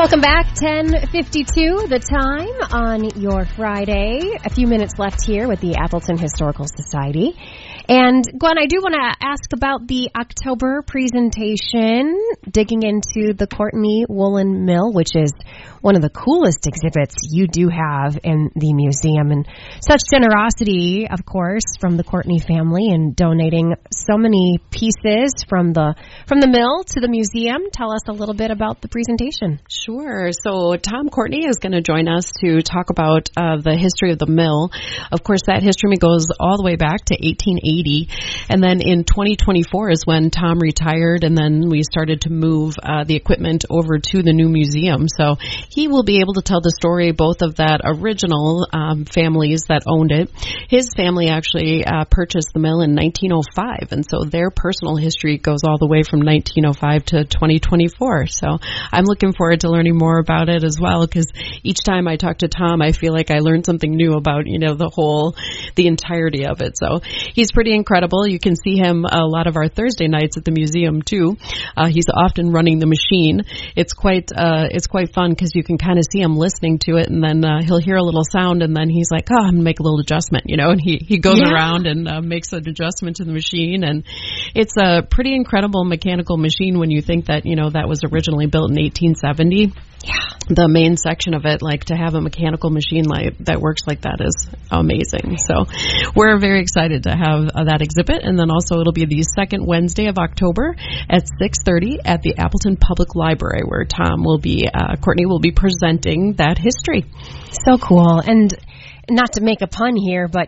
Welcome back, 10:52 the time on your Friday. A few minutes left here with the Appleton Historical Society. And Gwen, I do want to ask about the October presentation, digging into the Courtney Woolen Mill, which is one of the coolest exhibits you do have in the museum. And such generosity, of course, from the Courtney family in donating so many pieces from the mill to the museum. Tell us a little bit about the presentation. Sure. So Tom Courtney is going to join us to talk about the history of the mill. Of course, that history goes all the way back to 1880. And then in 2024 is when Tom retired, and then we started to move the equipment over to the new museum. So he will be able to tell the story both of that original families that owned it. His family actually purchased the mill in 1905, and so their personal history goes all the way from 1905 to 2024. So I'm looking forward to learning more about it as well, because each time I talk to Tom, I feel like I learned something new about, the entirety of it. So he's pretty incredible. You can see him a lot of our Thursday nights at the museum too. He's often running the machine. It's quite fun because you can kind of see him listening to it, and then he'll hear a little sound, and then he's like, "Oh, I'm gonna make a little adjustment," and he goes around and makes an adjustment to the machine, and it's a pretty incredible mechanical machine when you think that that was originally built in 1870. Yeah. The main section of it, like to have a mechanical machine that works like that is amazing. So we're very excited to have that exhibit. And then also it'll be the second Wednesday of October at 6:30 at the Appleton Public Library, where Courtney will be presenting that history. So cool. And not to make a pun here, but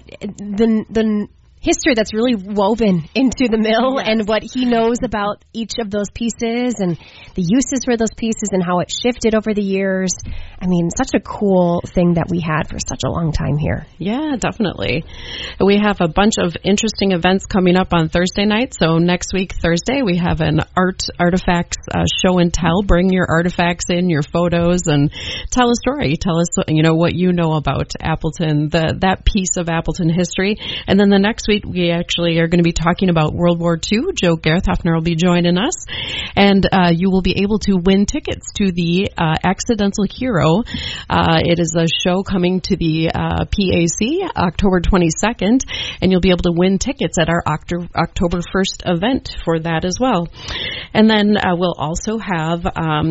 the history that's really woven into the mill, yes, and what he knows about each of those pieces and the uses for those pieces and how it shifted over the years. I mean, such a cool thing that we had for such a long time here. Yeah, definitely. We have a bunch of interesting events coming up on Thursday night. So next week, Thursday, we have an artifacts show and tell. Bring your artifacts in, your photos, and tell a story. Tell us, what you know about Appleton, that piece of Appleton history. And then the next week, we actually are going to be talking about World War II. Joe Gerthhoffner will be joining us, and you will be able to win tickets to the Accidental Hero. It is a show coming to the PAC October 22nd, and you'll be able to win tickets at our October 1st event for that as well. And then we'll also have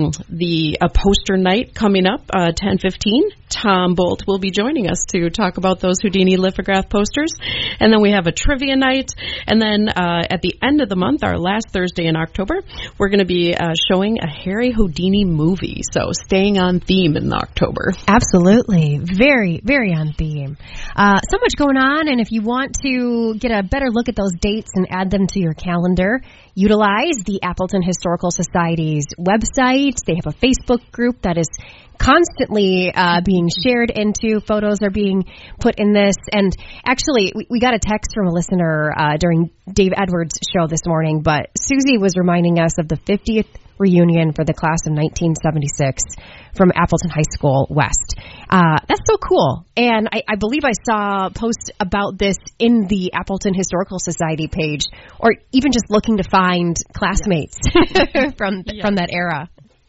a poster night coming up, 10:15. Tom Bolt will be joining us to talk about those Houdini lithograph posters. And then we have a trivia night. And then at the end of the month, our last Thursday in October, we're going to be showing a Harry Houdini movie. So staying on theme in October. Absolutely. Very, very on theme. So much going on. And if you want to get a better look at those dates and add them to your calendar, utilize the Appleton Historical Society's website. They have a Facebook group that is constantly being shared into. Photos are being put in this. And actually, we got a text from a listener during Dave Edwards' show this morning, but Susie was reminding us of the 50th reunion for the class of 1976 from Appleton High School West. That's so cool. And I believe I saw a post about this in the Appleton Historical Society page, or even just looking to find classmates from that era.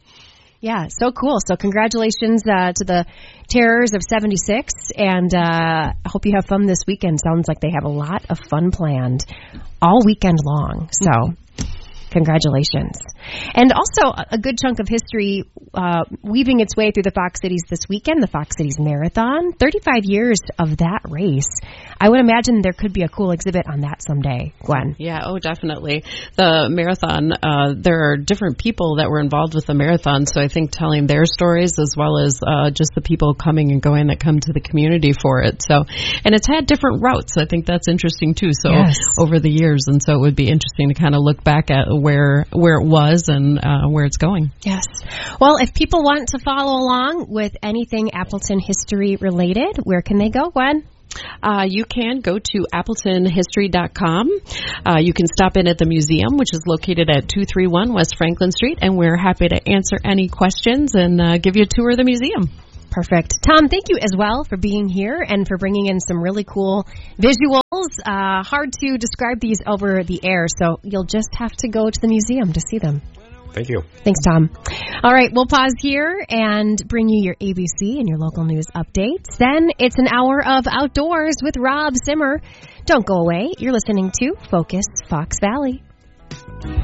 Yeah, so cool. So congratulations to the Terrors of 76, and I hope you have fun this weekend. Sounds like they have a lot of fun planned all weekend long. So congratulations. And also a good chunk of history weaving its way through the Fox Cities this weekend, the Fox Cities Marathon. 35 years of that race. I would imagine there could be a cool exhibit on that someday, Gwen. Yeah, definitely. The marathon, there are different people that were involved with the marathon, so I think telling their stories as well as just the people coming and going that come to the community for it. So, and it's had different routes. I think that's interesting too. So yes, over the years, and so it would be interesting to kind of look back at where it was and where it's going. Yes. Well, if people want to follow along with anything Appleton history related, where can they go, Gwen? You can go to appletonhistory.com. You can stop in at the museum, which is located at 231 West Franklin Street, and we're happy to answer any questions and give you a tour of the museum. Perfect. Tom, thank you as well for being here and for bringing in some really cool visuals. Hard to describe these over the air, so you'll just have to go to the museum to see them. Thank you. Thanks, Tom. All right, we'll pause here and bring you your ABC and your local news updates. Then it's an hour of Outdoors with Rob Zimmer. Don't go away. You're listening to Focus Fox Valley.